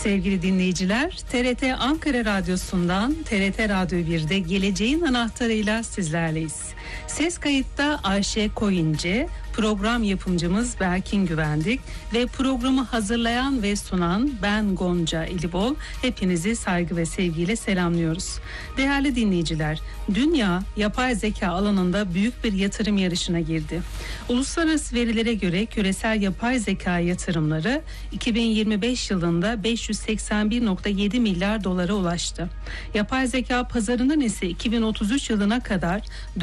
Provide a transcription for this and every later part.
Sevgili dinleyiciler, TRT Ankara Radyosu'ndan TRT Radyo 1'de Geleceğin Anahtarı'yla sizlerleyiz. Ses kayıtta Ayşe Koyuncu, program yapımcımız Berkin Güvendik ve programı hazırlayan ve sunan ben Gonca Elibol. Hepinizi saygı ve sevgiyle selamlıyoruz. Değerli dinleyiciler, dünya yapay zeka alanında büyük bir yatırım yarışına girdi. Uluslararası verilere göre küresel yapay zeka yatırımları 2025 yılında 581,7 milyar dolara ulaştı. Yapay zeka pazarının ise 2033 yılına kadar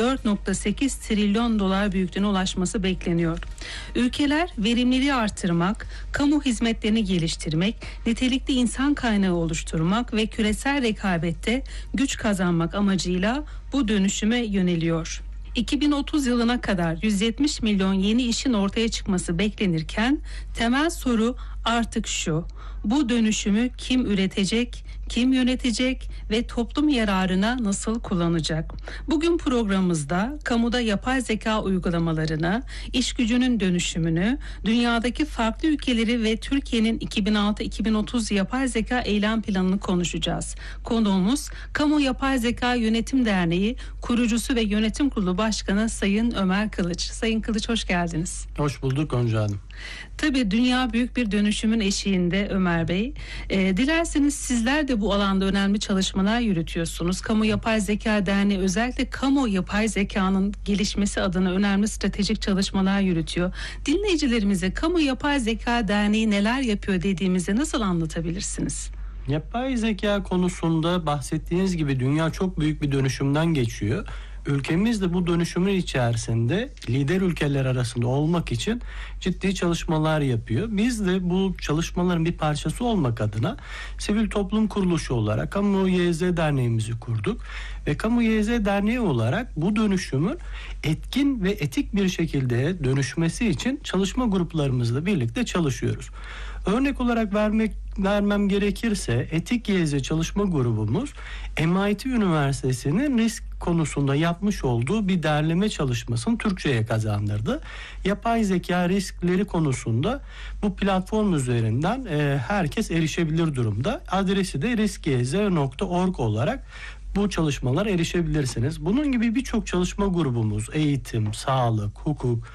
4,8 trilyon dolar büyüklüğüne ulaşması bekleniyor. Ülkeler verimliliği artırmak, kamu hizmetlerini geliştirmek, nitelikli insan kaynağı oluşturmak ve küresel rekabette güç kazanmak amacıyla bu dönüşüme yöneliyor. 2030 yılına kadar 170 milyon yeni işin ortaya çıkması beklenirken temel soru artık şu: bu dönüşümü kim üretecek, kim yönetecek ve toplum yararına nasıl kullanacak? Bugün programımızda kamuda yapay zeka uygulamalarını, iş gücünün dönüşümünü, dünyadaki farklı ülkeleri ve Türkiye'nin 2006-2030 yapay zeka eylem planını konuşacağız. Konuğumuz Kamu Yapay Zeka Yönetim Derneği kurucusu ve yönetim kurulu başkanı Sayın Ömer Kılıç. Sayın Kılıç, hoş geldiniz. Hoş bulduk Gonca Hanım. Tabii dünya büyük bir dönüşümün eşiğinde Ömer Bey. Dilerseniz sizler de bu alanda önemli çalışmalar yürütüyorsunuz. Kamu Yapay Zeka Derneği özellikle kamu yapay zekanın gelişmesi adına önemli stratejik çalışmalar yürütüyor. Dinleyicilerimize Kamu Yapay Zeka Derneği neler yapıyor dediğimizde nasıl anlatabilirsiniz? Yapay zeka konusunda bahsettiğiniz gibi dünya çok büyük bir dönüşümden geçiyor. Ülkemiz de bu dönüşümün içerisinde lider ülkeler arasında olmak için ciddi çalışmalar yapıyor. Biz de bu çalışmaların bir parçası olmak adına sivil toplum kuruluşu olarak Kamu YZ Derneğimizi kurduk. Ve Kamu YZ Derneği olarak bu dönüşümün etkin ve etik bir şekilde dönüşmesi için çalışma gruplarımızla birlikte çalışıyoruz. Örnek olarak vermem gerekirse Etik YZ çalışma grubumuz MIT Üniversitesi'nin risk konusunda yapmış olduğu bir derleme çalışmasını Türkçe'ye kazandırdı. Yapay zeka riskleri konusunda bu platform üzerinden herkes erişebilir durumda. Adresi de riskyz.org olarak bu çalışmalara erişebilirsiniz. Bunun gibi birçok çalışma grubumuz eğitim, sağlık, hukuk,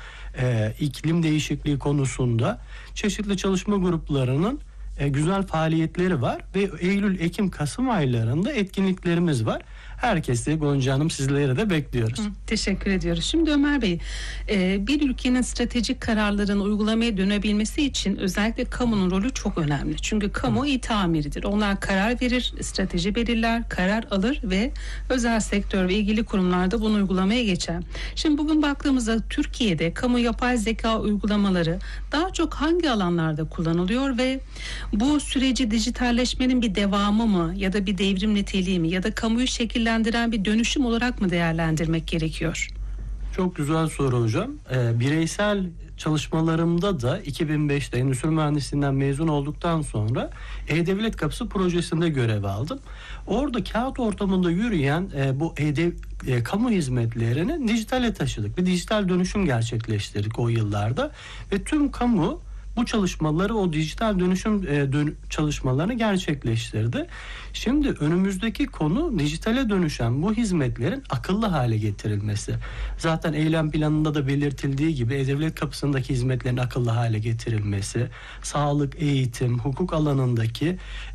iklim değişikliği konusunda çeşitli çalışma gruplarının güzel faaliyetleri var ve Eylül, Ekim, Kasım aylarında etkinliklerimiz var. Herkese Gonca Hanım, sizlere de bekliyoruz. Teşekkür ediyoruz. Şimdi Ömer Bey, bir ülkenin stratejik kararlarını uygulamaya dönebilmesi için özellikle kamunun rolü çok önemli. Çünkü kamu itamiridir. Onlar karar verir, strateji belirler, karar alır ve özel sektör ve ilgili kurumlar da bunu uygulamaya geçer. Şimdi bugün baktığımızda Türkiye'de kamu yapay zeka uygulamaları daha çok hangi alanlarda kullanılıyor ve bu süreci dijitalleşmenin bir devamı mı ya da bir devrim niteliği mi ya da kamuyu şekillendiren bir dönüşüm olarak mı değerlendirmek gerekiyor? Çok güzel soru hocam. Bireysel çalışmalarımda da 2005'te endüstri mühendisliğinden mezun olduktan sonra E-Devlet Kapısı projesinde görev aldım. Orada kağıt ortamında yürüyen bu kamu hizmetlerini dijitale taşıdık. Bir dijital dönüşüm gerçekleştirdik o yıllarda ve tüm kamu bu çalışmaları, o dijital dönüşüm çalışmalarını gerçekleştirdi. Şimdi önümüzdeki konu dijitale dönüşen bu hizmetlerin akıllı hale getirilmesi. Zaten eylem planında da belirtildiği gibi E-Devlet Kapısı'ndaki hizmetlerin akıllı hale getirilmesi, sağlık, eğitim, hukuk alanındaki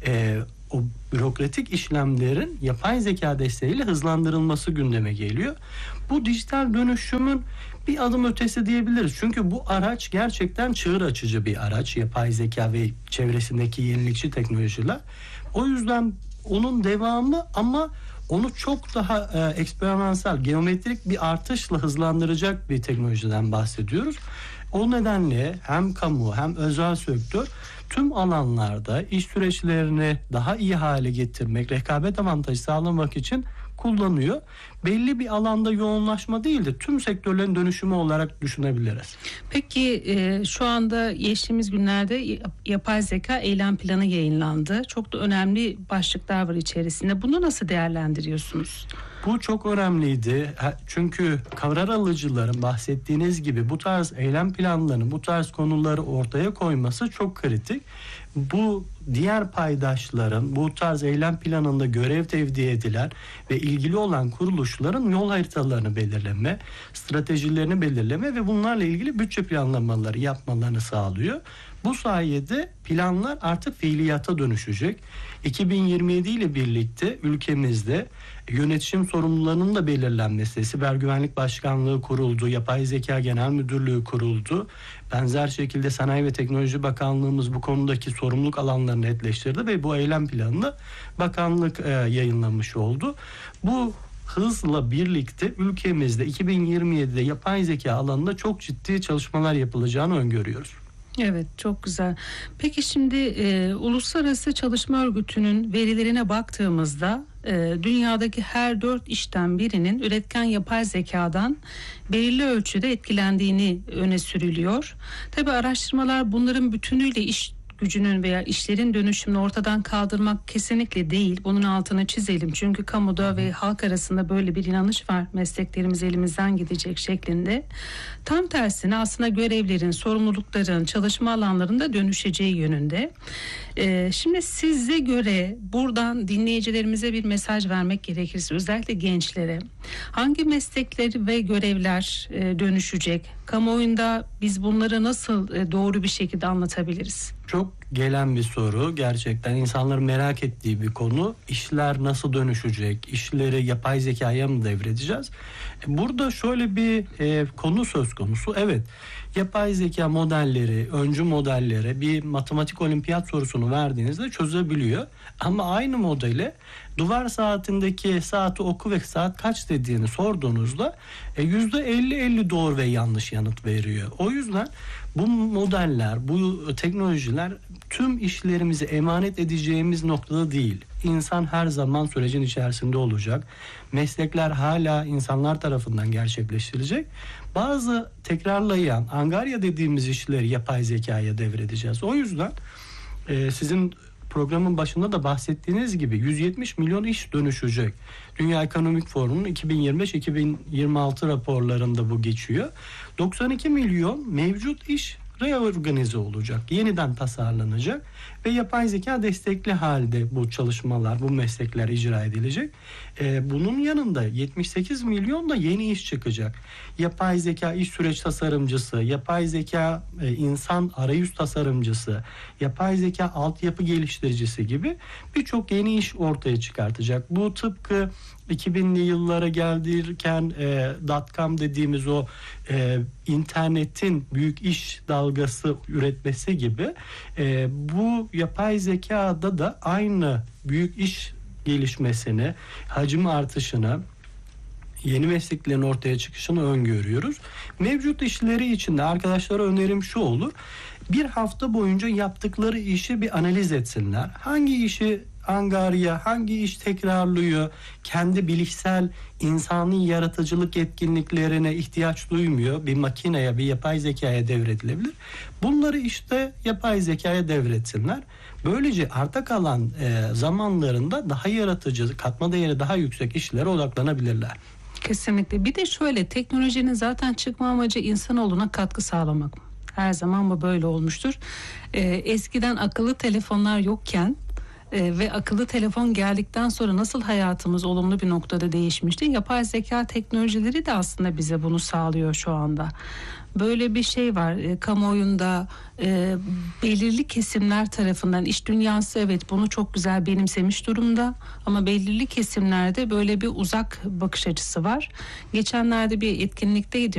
o bürokratik işlemlerin yapay zeka desteğiyle hızlandırılması gündeme geliyor. Bu dijital dönüşümün bir adım ötesi diyebiliriz. Çünkü bu araç gerçekten çığır açıcı bir araç. Yapay zeka ve çevresindeki yenilikçi teknolojiler. O yüzden onun devamı ama onu çok daha eksperimental, geometrik bir artışla hızlandıracak bir teknolojiden bahsediyoruz. O nedenle hem kamu hem özel sektör tüm alanlarda iş süreçlerini daha iyi hale getirmek, rekabet avantajı sağlamak için kullanıyor. Belli bir alanda yoğunlaşma değil de tüm sektörlerin dönüşümü olarak düşünebiliriz. Peki şu anda geçtiğimiz günlerde yapay zeka eylem planı yayınlandı. Çok da önemli başlıklar var içerisinde. Bunu nasıl değerlendiriyorsunuz? Bu çok önemliydi. Çünkü karar alıcıların bahsettiğiniz gibi bu tarz eylem planlarını, bu tarz konuları ortaya koyması çok kritik. Bu diğer paydaşların bu tarz eylem planında görev tevdi edilen ve ilgili olan kuruluşların yol haritalarını belirleme, stratejilerini belirleme ve bunlarla ilgili bütçe planlamaları yapmalarını sağlıyor. Bu sayede planlar artık fiiliyata dönüşecek. 2027 ile birlikte ülkemizde yönetişim sorumlularının da belirlenmesi, Siber Güvenlik Başkanlığı kuruldu, Yapay Zeka Genel Müdürlüğü kuruldu. Benzer şekilde Sanayi ve Teknoloji Bakanlığımız bu konudaki sorumluluk alanlarını netleştirdi ve bu eylem planını bakanlık yayınlamış oldu. Bu hızla birlikte ülkemizde 2027'de yapay zeka alanında çok ciddi çalışmalar yapılacağını öngörüyoruz. Evet, çok güzel. Peki şimdi Uluslararası Çalışma Örgütü'nün verilerine baktığımızda dünyadaki her 4 işten birinin üretken yapay zekadan belirli ölçüde etkilendiğini öne sürülüyor. Tabii araştırmalar bunların bütünüyle iş gücünün veya işlerin dönüşümünü ortadan kaldırmak kesinlikle değil. Bunun altını çizelim. Çünkü kamuda ve halk arasında böyle bir inanış var. Mesleklerimiz elimizden gidecek şeklinde. Tam tersine aslında görevlerin, sorumlulukların, çalışma alanlarında dönüşeceği yönünde. Şimdi size göre buradan dinleyicilerimize bir mesaj vermek gerekirse, özellikle gençlere, hangi meslekler ve görevler dönüşecek? Kamuoyunda biz bunları nasıl doğru bir şekilde anlatabiliriz? Çok gelen bir soru. Gerçekten insanların merak ettiği bir konu. İşler nasıl dönüşecek? İşleri yapay zekaya mı devredeceğiz? Burada şöyle bir konu söz konusu. Evet, yapay zeka modelleri, öncü modellere bir matematik olimpiyat sorusunu verdiğinizde çözebiliyor. Ama aynı modele duvar saatindeki saati oku ve saat kaç dediğini sorduğunuzda %50-50 doğru ve yanlış yanıt veriyor. O yüzden bu modeller, bu teknolojiler tüm işlerimizi emanet edeceğimiz noktada değil. İnsan her zaman sürecin içerisinde olacak. Meslekler hala insanlar tarafından gerçekleştirilecek. Bazı tekrarlayan, angarya dediğimiz işleri yapay zekaya devredeceğiz. O yüzden sizin programın başında da bahsettiğiniz gibi 170 milyon iş dönüşecek. Dünya Ekonomik Forumu'nun 2025-2026 raporlarında bu geçiyor. 92 milyon mevcut iş reorganize olacak, yeniden tasarlanacak ve yapay zeka destekli halde bu çalışmalar, bu meslekler icra edilecek. Bunun yanında 78 milyon da yeni iş çıkacak. Yapay zeka iş süreç tasarımcısı, yapay zeka insan arayüz tasarımcısı, yapay zeka altyapı geliştiricisi gibi birçok yeni iş ortaya çıkartacak. Bu tıpkı 2000'li yıllara geldirirken .com dediğimiz o internetin büyük iş dalgası üretmesi gibi bu yapay zekada da aynı büyük iş gelişmesini, hacim artışını, yeni mesleklerin ortaya çıkışını öngörüyoruz. Mevcut işleri için de arkadaşlara önerim şu olur: bir hafta boyunca yaptıkları işi bir analiz etsinler. Hangi işi angarya, hangi iş tekrarlıyor, kendi bilişsel insani yaratıcılık yetkinliklerine ihtiyaç duymuyor, bir makineye, bir yapay zekaya devredilebilir. Bunları işte yapay zekaya devretsinler. Böylece arta kalan zamanlarında daha yaratıcı, katma değeri daha yüksek işlere odaklanabilirler. Kesinlikle. Bir de şöyle, teknolojinin zaten çıkma amacı insanoğluna katkı sağlamak. Her zaman bu böyle olmuştur. Eskiden akıllı telefonlar yokken ve akıllı telefon geldikten sonra nasıl hayatımız olumlu bir noktada değişmişti. Yapay zeka teknolojileri de aslında bize bunu sağlıyor şu anda. Böyle bir şey var kamuoyunda belirli kesimler tarafından, iş dünyası evet bunu çok güzel benimsemiş durumda ama belirli kesimlerde böyle bir uzak bakış açısı var. Geçenlerde bir etkinlikteydim.